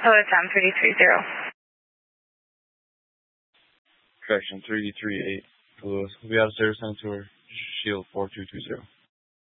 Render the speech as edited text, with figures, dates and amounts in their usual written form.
Hello, Tom 330. Correction, 338 for Lewis. We'll be out of service on tour. Shield 4220.